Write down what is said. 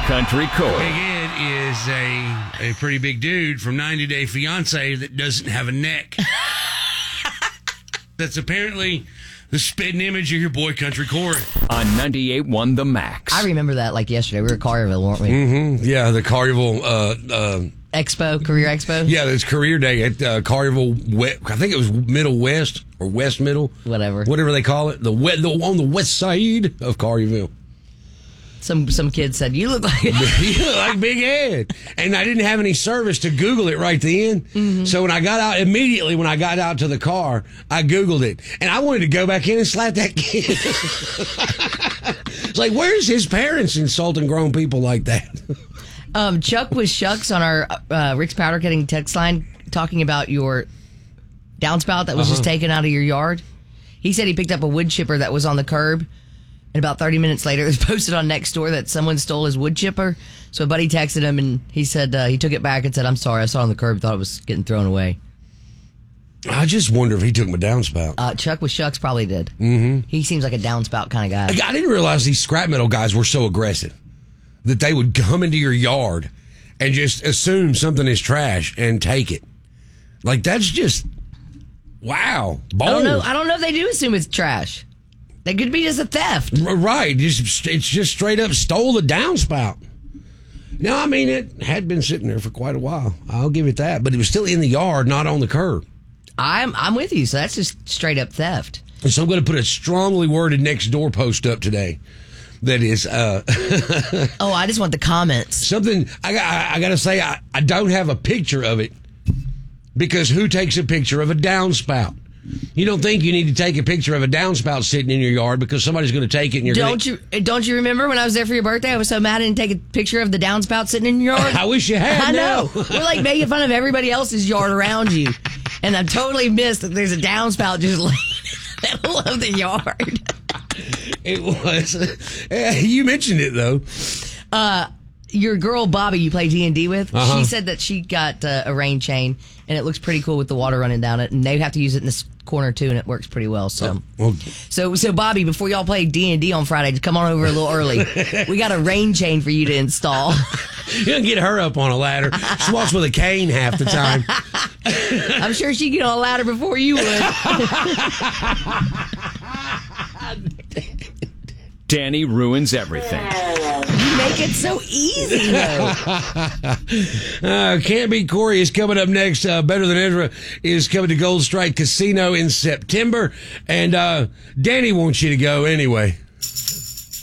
Country Corey. Big Ed is a pretty big dude from 90 Day Fiancé that doesn't have a neck. That's apparently the spitting image of your boy Country Corey. On 98.1 The Max. I remember that like yesterday. We were at Collierville, weren't we? Mm-hmm. Yeah, the Collierville Expo, Career Expo. Yeah, it's Career Day at Collierville. I think it was Middle West or West Middle, whatever they call it. On the west side of Collierville. Some kid said, "You look like you look like Big Ed," and I didn't have any service to Google it right then. Mm-hmm. So when I got out to the car, I Googled it, and I wanted to go back in and slap that kid. It's like, where's his parents insulting grown people like that? Chuck was Shucks on our Rick's Powder Cutting text line talking about your downspout that was just taken out of your yard. He said he picked up a wood chipper that was on the curb, and about 30 minutes later it was posted on Nextdoor that someone stole his wood chipper. So a buddy texted him, and he said he took it back and said, "I'm sorry, I saw it on the curb, thought it was getting thrown away." I just wonder if he took my downspout. Chuck with Shucks probably did. Mm-hmm. He seems like a downspout kind of guy. I didn't realize these scrap metal guys were so aggressive that they would come into your yard and just assume something is trash and take it. Like, that's just, wow. Bold. I don't know if they do assume it's trash. They could be just a theft. Right. It's just straight up stole the downspout. No, I mean, it had been sitting there for quite a while. I'll give it that. But it was still in the yard, not on the curb. I'm with you. So that's just straight up theft. And so I'm going to put a strongly worded Nextdoor post up today. That is, oh, I just want the comments. Something I got to say, I don't have a picture of it because who takes a picture of a downspout? You don't think you need to take a picture of a downspout sitting in your yard because somebody's going to take it. And don't you remember when I was there for your birthday? I was so mad I didn't take a picture of the downspout sitting in your yard. I wish you had. I know. We're like making fun of everybody else's yard around you, and I totally missed that there's a downspout just laying in the middle of the yard. It was. You mentioned it though. Your girl Bobby, you play D&D with. She said that she got a rain chain, and it looks pretty cool with the water running down it. And they have to use it in this corner too, and it works pretty well. So, so Bobby, before y'all play D&D on Friday, just come on over a little early. We got a rain chain for you to install. You can get her up on a ladder. She walks with a cane half the time. I'm sure she'd get on a ladder before you would. Danny ruins everything. You make it so easy, though. Can't Beat Corey is coming up next. Better Than Ezra is coming to Gold Strike Casino in September. And Danny wants you to go anyway.